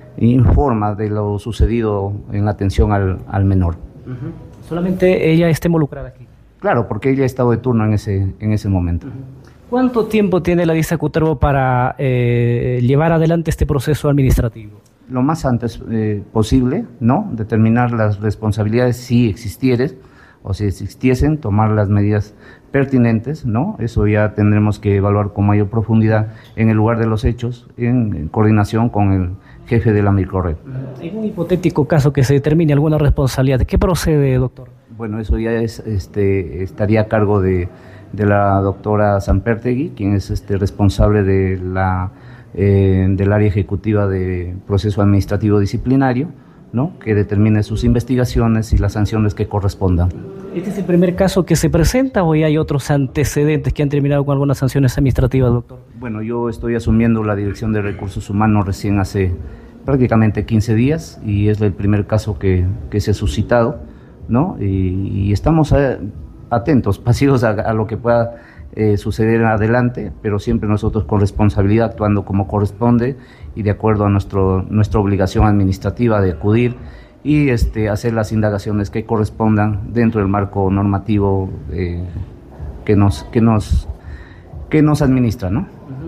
informa de lo sucedido en atención al, al menor. Uh-huh. ¿Solamente ella está involucrada aquí? Claro, porque ella ha estado de turno en ese, en ese momento. Uh-huh. ¿Cuánto tiempo tiene la DISA Cutervo para eh, llevar adelante este proceso administrativo? Lo más antes eh, posible, ¿no?, determinar las responsabilidades si existieren o si existiesen, tomar las medidas pertinentes, ¿no? Eso ya tendremos que evaluar con mayor profundidad en el lugar de los hechos, en, en coordinación con el jefe de la microred. En un hipotético caso que se determine alguna responsabilidad, ¿qué procede, doctor? Bueno, eso ya es, este, estaría a cargo de, de la doctora Sampertegui, quien es este, responsable de la, eh, del área ejecutiva de proceso administrativo disciplinario, ¿no?, que determine sus investigaciones y las sanciones que correspondan. ¿Este es el primer caso que se presenta o ya hay otros antecedentes que han terminado con algunas sanciones administrativas, doctor? Bueno, yo estoy asumiendo la dirección de recursos humanos recién hace prácticamente quince días y es el primer caso que, que se ha suscitado, ¿no? Y, y estamos a, atentos, pasivos a, a lo que pueda eh, suceder en adelante, pero siempre nosotros con responsabilidad, actuando como corresponde y de acuerdo a nuestro, nuestra obligación administrativa de acudir y este, hacer las indagaciones que correspondan dentro del marco normativo eh, que, nos, que, nos, que nos administra, ¿no?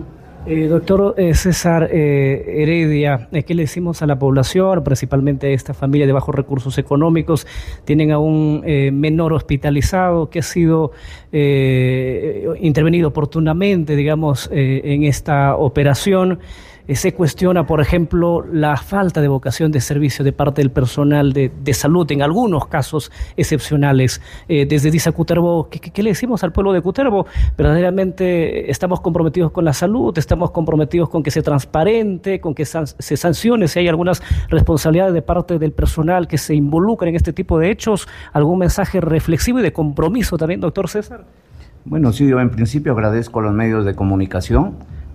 Eh, doctor eh, César eh, Heredia, eh, ¿qué le decimos a la población, principalmente a esta familia de bajos recursos económicos? Tienen a un eh, menor hospitalizado que ha sido eh, intervenido oportunamente, digamos, eh, en esta operación. Eh, se cuestiona, por ejemplo, la falta de vocación de servicio de parte del personal de, de salud, en algunos casos excepcionales. Eh, desde DISA Cutervo, ¿qué, ¿qué le decimos al pueblo de Cutervo? Verdaderamente estamos comprometidos con la salud, estamos comprometidos con que se transparente, con que san, se sancione si hay algunas responsabilidades de parte del personal que se involucra en este tipo de hechos. ¿Algún mensaje reflexivo y de compromiso también, doctor César? Bueno, sí, yo en principio agradezco a los medios de comunicación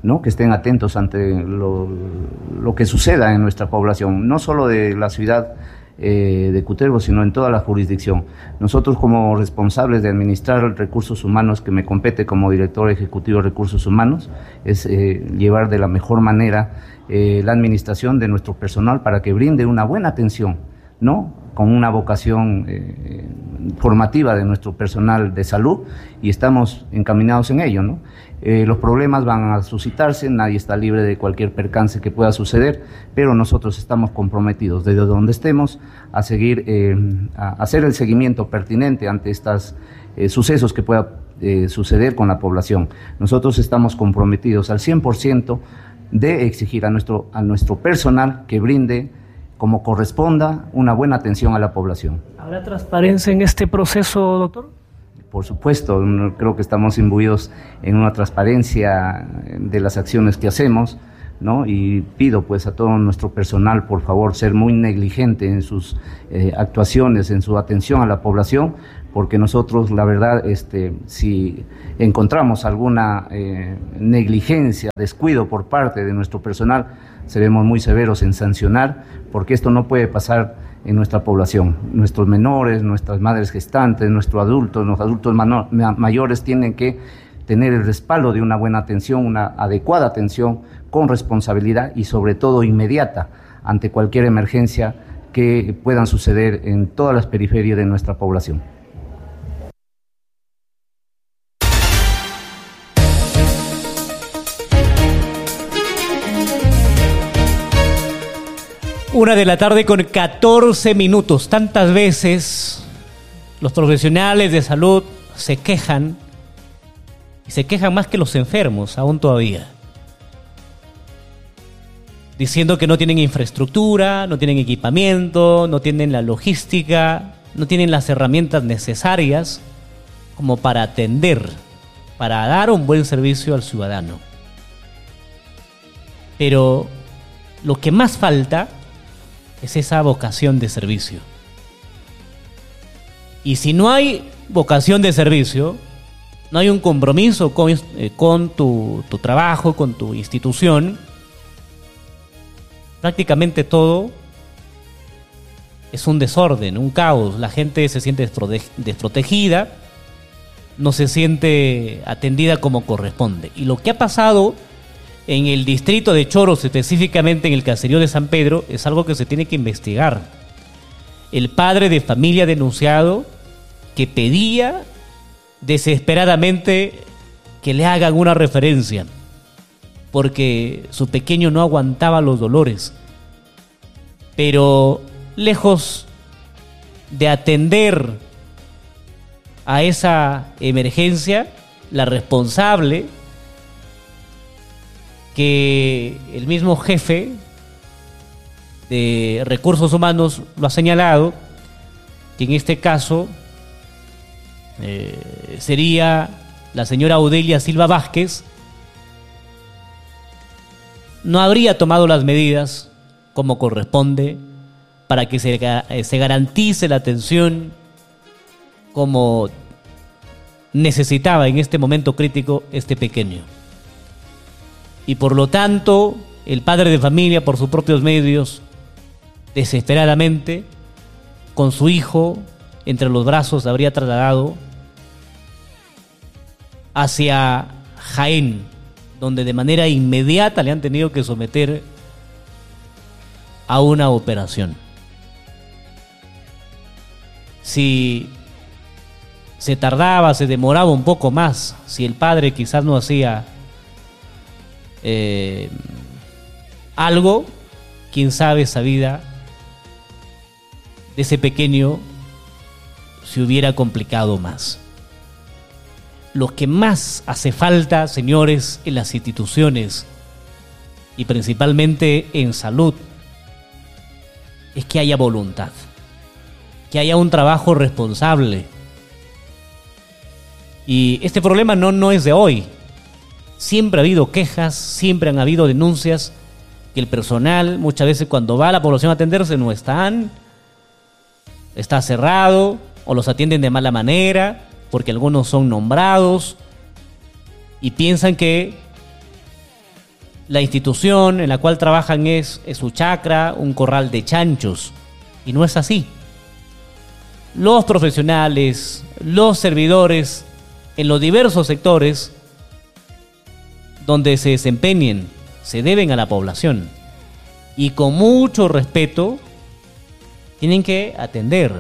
¿no? Que estén atentos ante lo, lo que suceda en nuestra población, no solo de la ciudad eh, de Cutervo, sino en toda la jurisdicción. Nosotros, como responsables de administrar recursos humanos, que me compete como director ejecutivo de recursos humanos, es eh, llevar de la mejor manera eh, la administración de nuestro personal para que brinde una buena atención, ¿no? Con una vocación eh, formativa de nuestro personal de salud, y estamos encaminados en ello, ¿no? Eh, los problemas van a suscitarse, nadie está libre de cualquier percance que pueda suceder, pero nosotros estamos comprometidos desde donde estemos a seguir, eh, a hacer el seguimiento pertinente ante estos eh, sucesos que pueda eh, suceder con la población. Nosotros estamos comprometidos al cien por ciento de exigir a nuestro, a nuestro personal que brinde como corresponda una buena atención a la población. ¿Habrá transparencia en este proceso, doctor? Por supuesto, creo que estamos imbuidos en una transparencia de las acciones que hacemos, ¿no? Y pido pues a todo nuestro personal, por favor, ser muy negligente en sus eh, actuaciones, en su atención a la población, porque nosotros, la verdad, este, si encontramos alguna eh, negligencia, descuido por parte de nuestro personal, seremos muy severos en sancionar, porque esto no puede pasar en nuestra población. Nuestros menores, nuestras madres gestantes, nuestros adultos, los adultos mano- mayores tienen que tener el respaldo de una buena atención, una adecuada atención con responsabilidad y sobre todo inmediata ante cualquier emergencia que puedan suceder en todas las periferias de nuestra población. Una de la tarde con catorce minutos. Tantas veces los profesionales de salud se quejan, y se quejan más que los enfermos, aún todavía, diciendo que no tienen infraestructura, no tienen equipamiento, no tienen la logística, no tienen las herramientas necesarias como para atender, para dar un buen servicio al ciudadano. Pero lo que más falta es esa vocación de servicio. Y si no hay vocación de servicio, no hay un compromiso con, eh, con tu, tu trabajo, con tu institución, prácticamente todo es un desorden, un caos. La gente se siente desprode- desprotegida, no se siente atendida como corresponde. Y lo que ha pasado en el distrito de Choros, específicamente en el caserío de San Pedro, es algo que se tiene que investigar. El padre de familia denunciado que pedía desesperadamente que le hagan una referencia porque su pequeño no aguantaba los dolores. Pero lejos de atender a esa emergencia, la responsable, que el mismo jefe de recursos humanos lo ha señalado, que en este caso eh, sería la señora Audelia Silva Vázquez, no habría tomado las medidas como corresponde para que se, se garantice la atención como necesitaba en este momento crítico este pequeño. Y por lo tanto, el padre de familia, por sus propios medios, desesperadamente, con su hijo entre los brazos, habría trasladado hacia Jaén, donde de manera inmediata le han tenido que someter a una operación. Si se tardaba, se demoraba un poco más, si el padre quizás no hacía Eh, algo, quién sabe, esa vida de ese pequeño se hubiera complicado más. Lo que más hace falta, señores, en las instituciones y principalmente en salud es que haya voluntad, que haya un trabajo responsable. Y este problema no, no es de hoy. Siempre ha habido quejas, siempre han habido denuncias que el personal, muchas veces cuando va a la población a atenderse, no están, está cerrado o los atienden de mala manera, porque algunos son nombrados y piensan que la institución en la cual trabajan es, es su chacra, un corral de chanchos. Y no es así. Los profesionales, los servidores, en los diversos sectores donde se desempeñen, se deben a la población. Y con mucho respeto, tienen que atender.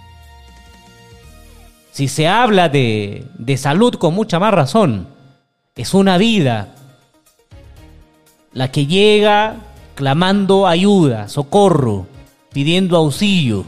Si se habla de, de salud con mucha más razón, es una vida la que llega clamando ayuda, socorro, pidiendo auxilio.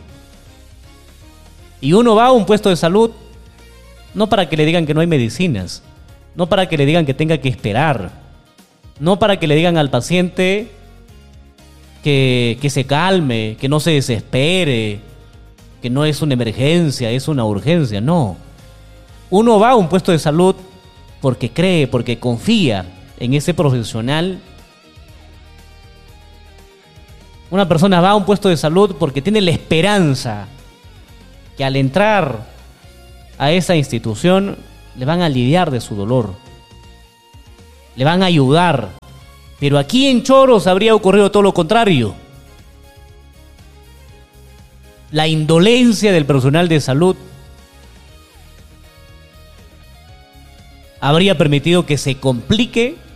Y uno va a un puesto de salud no para que le digan que no hay medicinas, no para que le digan que tenga que esperar, no para que le digan al paciente que, que se calme, que no se desespere, que no es una emergencia, es una urgencia. No. Uno va a un puesto de salud porque cree, porque confía en ese profesional. Una persona va a un puesto de salud porque tiene la esperanza que al entrar a esa institución le van a aliviar de su dolor, le van a ayudar. Pero aquí en Choros habría ocurrido todo lo contrario. La indolencia del personal de salud habría permitido que se complique